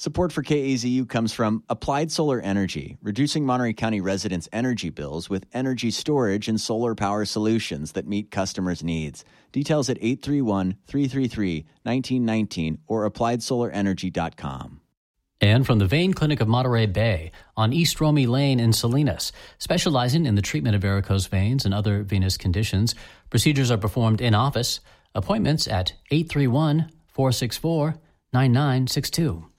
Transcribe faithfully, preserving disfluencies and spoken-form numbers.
Support for K A Z U comes from Applied Solar Energy, reducing Monterey County residents' energy bills with energy storage and solar power solutions that meet customers' needs. Details at eight three one, three three three, one nine one nine or applied solar energy dot com. And from the Vein Clinic of Monterey Bay on East Romy Lane in Salinas, specializing in the treatment of varicose veins and other venous conditions. Procedures are performed in office. Appointments at eight three one, four six four, nine nine six two.